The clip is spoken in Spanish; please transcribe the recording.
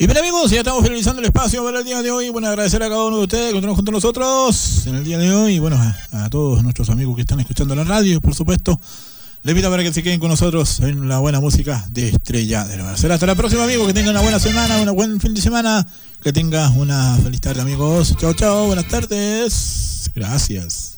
Y bien, amigos, ya estamos finalizando el espacio para el día de hoy. Bueno, agradecer a cada uno de ustedes que están junto a nosotros en el día de hoy. Y bueno, a todos nuestros amigos que están escuchando la radio, por supuesto. Les invito para que se queden con nosotros en la buena música de Estrella del Mar. Será hasta la próxima, amigos. Que tengan una buena semana, un buen fin de semana. Que tengan una feliz tarde, amigos. Chao, chao. Buenas tardes. Gracias.